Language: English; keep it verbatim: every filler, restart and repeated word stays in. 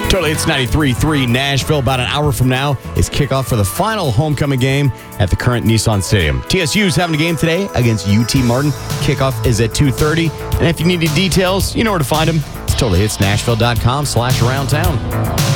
Totally, it's ninety-three three Nashville. About an hour from now is kickoff for the final homecoming game at the current Nissan Stadium. T S U's having a game today against U T Martin. Kickoff is at two thirty. And if you need any details, you know where to find them. It's totally hits Nashville dot com slash around town.